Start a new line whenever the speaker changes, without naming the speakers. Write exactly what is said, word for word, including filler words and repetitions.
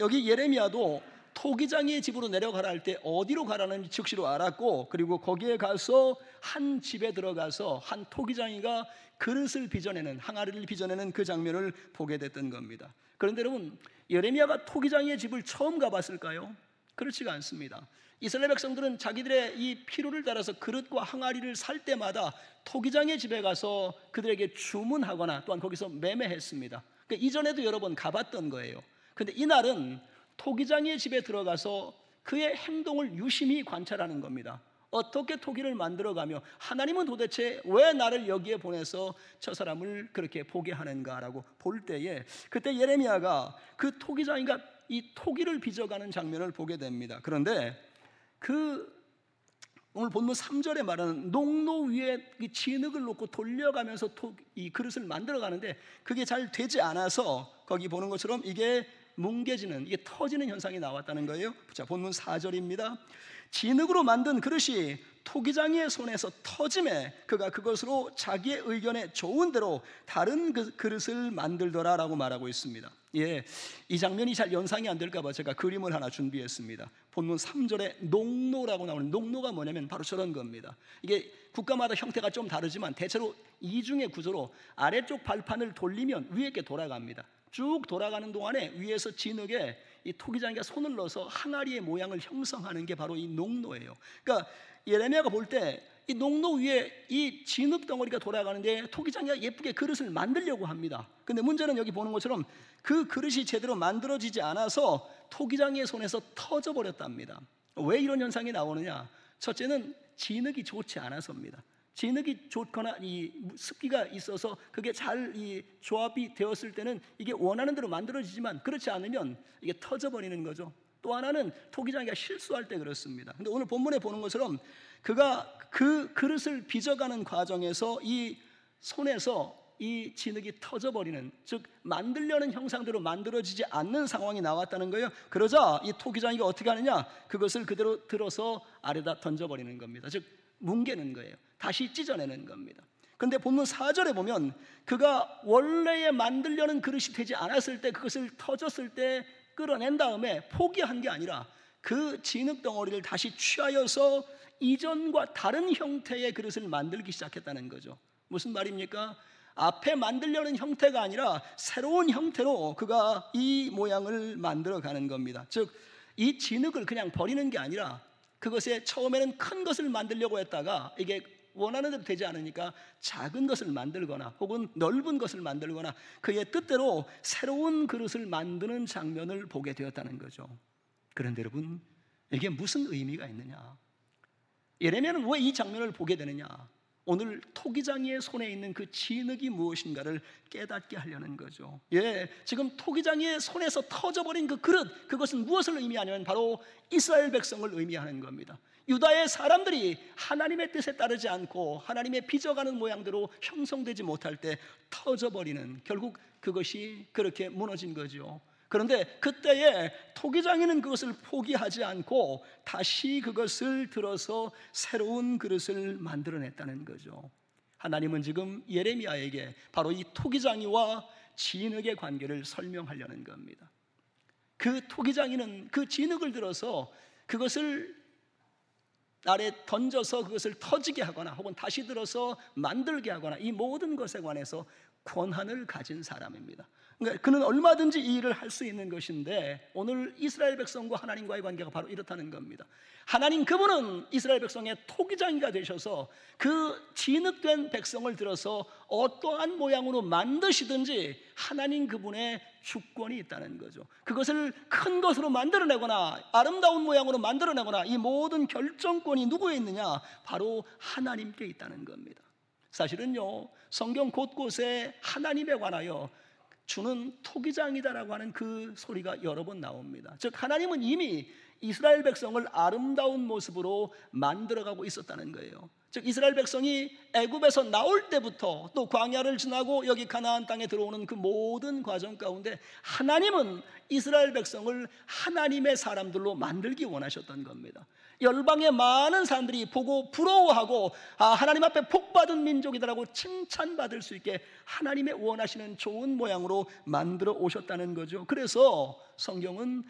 여기 예레미야도 토기장의 집으로 내려가라 할 때 어디로 가라는 즉시로 알았고, 그리고 거기에 가서 한 집에 들어가서 한 토기장이가 그릇을 빚어내는, 항아리를 빚어내는 그 장면을 보게 됐던 겁니다. 그런데 여러분, 예레미야가 토기장의 집을 처음 가봤을까요? 그렇지가 않습니다. 이스라엘 백성들은 자기들의 이 필요를 따라서 그릇과 항아리를 살 때마다 토기장의 집에 가서 그들에게 주문하거나 또한 거기서 매매했습니다. 그러니까 이전에도 여러 번 가봤던 거예요. 그런데 이날은 토기장의 집에 들어가서 그의 행동을 유심히 관찰하는 겁니다. 어떻게 토기를 만들어가며 하나님은 도대체 왜 나를 여기에 보내서 저 사람을 그렇게 보게 하는가라고 볼 때에, 그때 예레미야가 그 토기장이가 이 토기를 빚어가는 장면을 보게 됩니다. 그런데 그 오늘 본문 삼 절에 말하는 농로 위에 진흙을 놓고 돌려가면서 토, 이 그릇을 만들어 가는데 그게 잘 되지 않아서 거기 보는 것처럼 이게 뭉개지는, 이게 터지는 현상이 나왔다는 거예요. 자, 본문 사 절입니다. 진흙으로 만든 그릇이 토기장이의 손에서 터짐에 그가 그것으로 자기의 의견에 좋은 대로 다른 그 그릇을 만들더라라고 말하고 있습니다. 예, 이 장면이 잘 연상이 안 될까 봐 제가 그림을 하나 준비했습니다. 본문 삼 절에 농로라고 나오는, 농로가 뭐냐면 바로 저런 겁니다. 이게 국가마다 형태가 좀 다르지만 대체로 이중의 구조로 아래쪽 발판을 돌리면 위에 게 돌아갑니다. 쭉 돌아가는 동안에 위에서 진흙에 이 토기장이가 손을 넣어서 항아리의 모양을 형성하는 게 바로 이 농로예요. 그러니까 예레미야가 볼 때 이 농로 위에 이 진흙 덩어리가 돌아가는데 토기장이가 예쁘게 그릇을 만들려고 합니다. 근데 문제는 여기 보는 것처럼 그 그릇이 제대로 만들어지지 않아서 토기장이의 손에서 터져버렸답니다. 왜 이런 현상이 나오느냐? 첫째는 진흙이 좋지 않아서입니다. 진흙이 좋거나 이 습기가 있어서 그게 잘 이 조합이 되었을 때는 이게 원하는 대로 만들어지지만 그렇지 않으면 이게 터져버리는 거죠. 또 하나는 토기장이가 실수할 때 그렇습니다. 근데 오늘 본문에 보는 것처럼 그가 그 그릇을 빚어가는 과정에서 이 손에서 이 진흙이 터져버리는, 즉 만들려는 형상대로 만들어지지 않는 상황이 나왔다는 거예요. 그러자 이 토기장이가 어떻게 하느냐? 그것을 그대로 들어서 아래다 던져버리는 겁니다. 즉 뭉개는 거예요. 다시 찢어내는 겁니다. 그런데 본문 사 절에 보면 그가 원래에 만들려는 그릇이 되지 않았을 때, 그것을 터졌을 때 끌어낸 다음에 포기한 게 아니라 그 진흙 덩어리를 다시 취하여서 이전과 다른 형태의 그릇을 만들기 시작했다는 거죠. 무슨 말입니까? 앞에 만들려는 형태가 아니라 새로운 형태로 그가 이 모양을 만들어가는 겁니다. 즉 이 진흙을 그냥 버리는 게 아니라 그것에 처음에는 큰 것을 만들려고 했다가 이게 원하는 대로 되지 않으니까 작은 것을 만들거나 혹은 넓은 것을 만들거나 그의 뜻대로 새로운 그릇을 만드는 장면을 보게 되었다는 거죠. 그런데 여러분, 이게 무슨 의미가 있느냐? 예레미야는 왜 이 장면을 보게 되느냐? 오늘 토기장이의 손에 있는 그 진흙이 무엇인가를 깨닫게 하려는 거죠. 예, 지금 토기장이의 손에서 터져버린 그 그릇, 그것은 무엇을 의미하냐면 바로 이스라엘 백성을 의미하는 겁니다. 유다의 사람들이 하나님의 뜻에 따르지 않고 하나님의 빚어가는 모양대로 형성되지 못할 때 터져버리는, 결국 그것이 그렇게 무너진 거죠. 그런데 그때에 토기장이는 그것을 포기하지 않고 다시 그것을 들어서 새로운 그릇을 만들어냈다는 거죠. 하나님은 지금 예레미야에게 바로 이 토기장이와 진흙의 관계를 설명하려는 겁니다. 그 토기장이는 그 진흙을 들어서 그것을 아래 던져서 그것을 터지게 하거나 혹은 다시 들어서 만들게 하거나 이 모든 것에 관해서 권한을 가진 사람입니다. 그러니까 그는 얼마든지 이 일을 할 수 있는 것인데 오늘 이스라엘 백성과 하나님과의 관계가 바로 이렇다는 겁니다. 하나님 그분은 이스라엘 백성의 토기장이가 되셔서 그 진흙된 백성을 들어서 어떠한 모양으로 만드시든지 하나님 그분의 주권이 있다는 거죠. 그것을 큰 것으로 만들어내거나 아름다운 모양으로 만들어내거나 이 모든 결정권이 누구에 있느냐? 바로 하나님께 있다는 겁니다. 사실은요, 성경 곳곳에 하나님에 관하여 주는 토기장이다라고 하는 그 소리가 여러 번 나옵니다. 즉 하나님은 이미 이스라엘 백성을 아름다운 모습으로 만들어가고 있었다는 거예요. 즉 이스라엘 백성이 애굽에서 나올 때부터 또 광야를 지나고 여기 가나안 땅에 들어오는 그 모든 과정 가운데 하나님은 이스라엘 백성을 하나님의 사람들로 만들기 원하셨던 겁니다. 열방의 많은 사람들이 보고 부러워하고 아, 하나님 앞에 복받은 민족이다라고 칭찬받을 수 있게 하나님의 원하시는 좋은 모양으로 만들어 오셨다는 거죠. 그래서 성경은